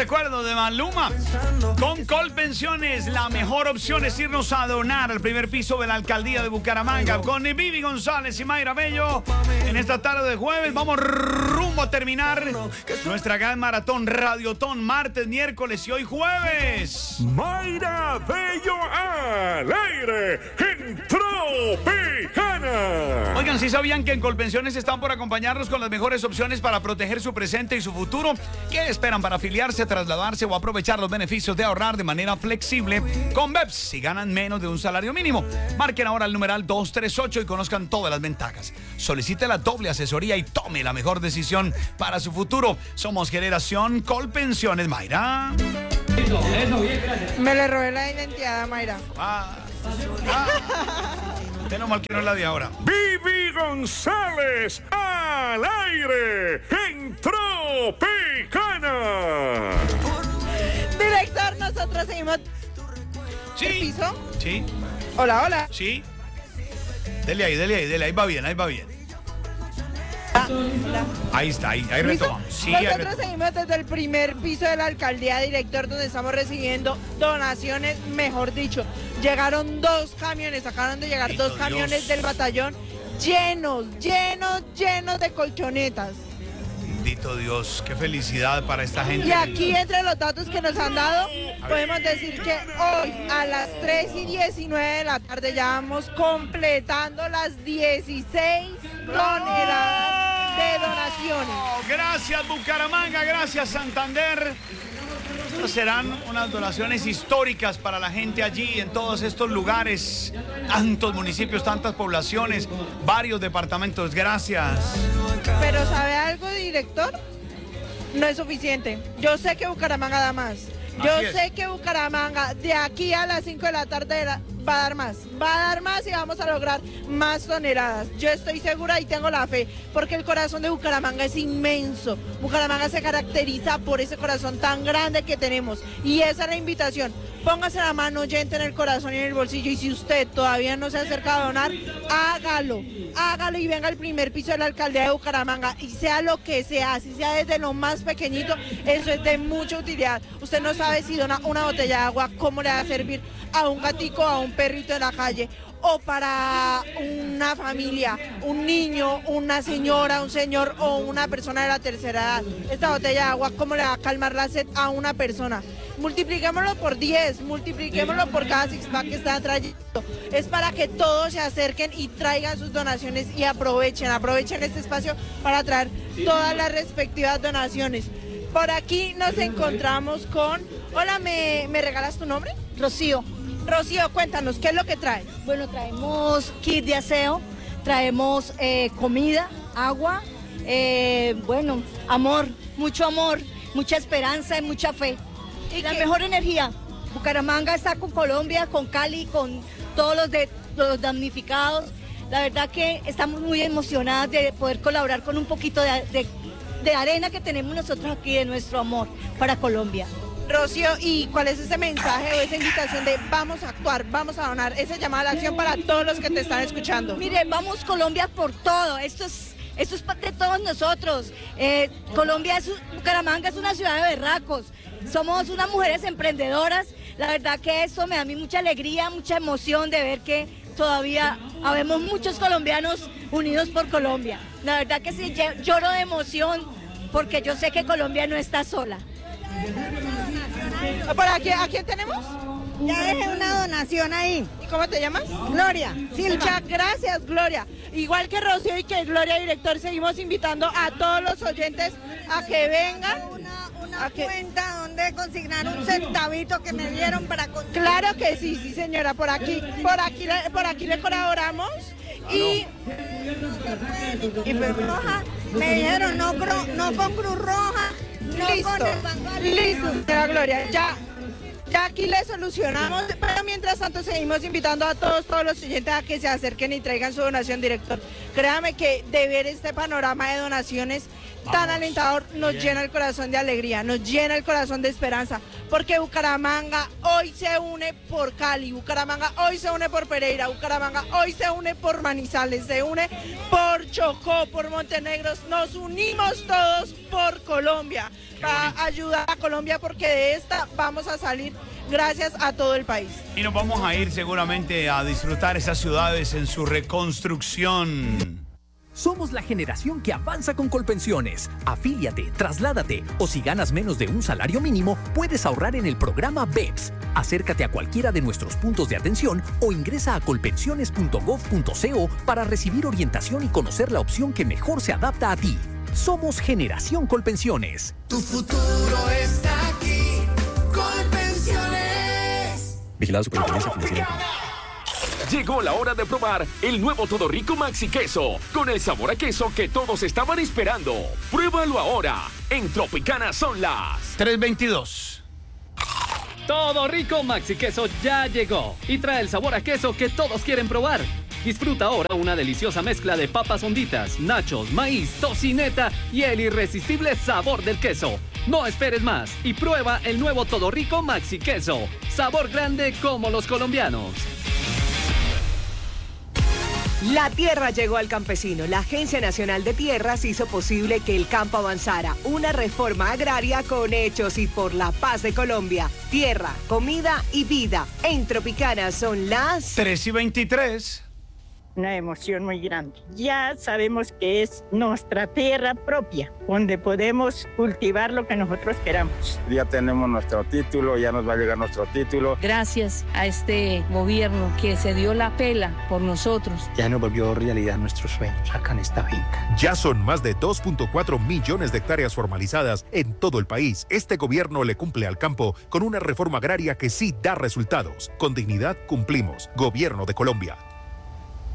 recuerdo de Maluma. Con Colpensiones, la mejor opción es irnos a donar al primer piso de la alcaldía de Bucaramanga. Con Vivi González y Mayra Bello. En esta tarde de jueves vamos rumbo a terminar nuestra gran maratón Radiotón, martes, miércoles y hoy jueves. Mayra Bello al aire en Tropicana. Oigan, ¿sí sabían que en Colpensiones están por acompañarnos con las mejores opciones para proteger su presente y su futuro? ¿Qué esperan para afiliarse, trasladarse o aprovechar los beneficios de ahorrar de manera flexible con BEPS si ganan menos de un salario mínimo? Marquen ahora el numeral 238 y conozcan todas las ventajas. Solicite la doble asesoría y tome la mejor decisión para su futuro. Somos Generación Colpensiones. Mayra. Me le robé la identidad a Mayra. Menos mal que no es la de ahora. Vivi González al aire en Tropicana. Director, nosotros seguimos. Sí. ¿El piso? Sí. Hola, hola. Sí. Dele ahí, va bien. Ahí está, ahí retomamos. Sí, nosotros seguimos desde el primer piso de la alcaldía, director, donde estamos recibiendo donaciones, mejor dicho. Llegaron 2 camiones, acaban de llegar 2 camiones del batallón llenos de colchonetas. Bendito Dios, qué felicidad para esta gente. Y aquí entre los datos que nos han dado, podemos decir que hoy a las 3:19 de la tarde ya vamos completando las 16 toneladas de donaciones. Gracias Bucaramanga, gracias Santander. Estas serán unas donaciones históricas para la gente allí en todos estos lugares, tantos municipios, tantas poblaciones, varios departamentos. Gracias. Pero ¿sabe algo, director? No es suficiente. Yo sé que Bucaramanga da más. Yo sé que Bucaramanga de aquí a las 5 de la tarde va a dar más. Va a dar más y vamos a lograr más toneladas. Yo estoy segura y tengo la fe, porque el corazón de Bucaramanga es inmenso. Bucaramanga se caracteriza por ese corazón tan grande que tenemos. Y esa es la invitación. Póngase la mano oyente en el corazón y en el bolsillo. Y si usted todavía no se ha acercado a donar, hágalo. Hágalo y venga al primer piso de la alcaldía de Bucaramanga. Y sea lo que sea, si sea desde lo más pequeñito, eso es de mucha utilidad. Usted no sabe si dona una botella de agua, cómo le va a servir a un gatico, a un perrito en la calle, o para una familia, un niño, una señora, un señor o una persona de la tercera edad. Esta botella de agua, ¿cómo le va a calmar la sed a una persona? Multipliquémoslo por 10, multipliquémoslo por cada six-pack que está trayendo. Es para que todos se acerquen y traigan sus donaciones y aprovechen este espacio para traer todas las respectivas donaciones. Por aquí nos encontramos con... Hola, ¿me regalas tu nombre? Rocío. Rocío, cuéntanos, ¿qué es lo que traes? Bueno, traemos kit de aseo, traemos comida, agua, amor, mucha esperanza y mucha fe. Y la mejor energía. Bucaramanga está con Colombia, con Cali, con todos los damnificados. La verdad que estamos muy emocionadas de poder colaborar con un poquito de arena que tenemos nosotros aquí, de nuestro amor para Colombia. Rocío, ¿y cuál es ese mensaje o esa invitación de vamos a actuar, vamos a donar, esa llamada a la acción para todos los que te están escuchando? Mire, vamos Colombia por todo, esto es parte de todos nosotros. Bucaramanga es una ciudad de berracos, somos unas mujeres emprendedoras. La verdad que eso me da a mí mucha alegría, mucha emoción de ver que todavía habemos muchos colombianos unidos por Colombia. La verdad que sí, lloro de emoción porque yo sé que Colombia no está sola. ¿Por aquí, a quién tenemos? Ya dejé una donación ahí. ¿Y cómo te llamas? Gloria Silva. Muchas gracias, Gloria. Igual que Rocío y que Gloria, director, seguimos invitando a todos los oyentes a que vengan. Una cuenta donde consignar un centavito que me dieron para... Claro que sí, señora, por aquí le colaboramos. Y Cruz Roja, me dijeron no con Cruz Roja, no listo, con el Banco listo, señora Gloria, ya Ya aquí le solucionamos, pero mientras tanto seguimos invitando a todos los oyentes a que se acerquen y traigan su donación, director. Créame que de ver este panorama de donaciones tan alentador nos llena el corazón de alegría, nos llena el corazón de esperanza, porque Bucaramanga hoy se une por Cali, Bucaramanga hoy se une por Pereira, Bucaramanga hoy se une por Manizales, se une por Chocó, por Montenegro, nos unimos todos por Colombia, para ayudar a Colombia, porque de esta vamos a salir gracias a todo el país. Y nos vamos a ir seguramente a disfrutar esas ciudades en su reconstrucción. Somos la generación que avanza con Colpensiones. Afíliate, trasládate o si ganas menos de un salario mínimo, puedes ahorrar en el programa BEPS. Acércate a cualquiera de nuestros puntos de atención o ingresa a colpensiones.gov.co para recibir orientación y conocer la opción que mejor se adapta a ti. Somos Generación Colpensiones. Tu futuro está aquí. Colpensiones. Vigilado Superintendencia Financiera. Llegó la hora de probar el nuevo Todo Rico Maxi Queso, con el sabor a queso que todos estaban esperando. Pruébalo ahora. En Tropicana son las 3:22. Todo Rico Maxi Queso ya llegó y trae el sabor a queso que todos quieren probar. Disfruta ahora una deliciosa mezcla de papas honditas, nachos, maíz, tocineta y el irresistible sabor del queso. No esperes más y prueba el nuevo Todo Rico Maxi Queso. Sabor grande como los colombianos. La tierra llegó al campesino. La Agencia Nacional de Tierras hizo posible que el campo avanzara. Una reforma agraria con hechos y por la paz de Colombia. Tierra, comida y vida. En Tropicana son las 3:23. Una emoción muy grande. Ya sabemos que es nuestra tierra propia, donde podemos cultivar lo que nosotros queramos. Ya tenemos nuestro título, ya nos va a llegar nuestro título. Gracias a este gobierno que se dio la pela por nosotros. Ya nos volvió realidad nuestros sueños acá en esta finca. Ya son más de 2.4 millones de hectáreas formalizadas en todo el país. Este gobierno le cumple al campo con una reforma agraria que sí da resultados. Con dignidad cumplimos. Gobierno de Colombia.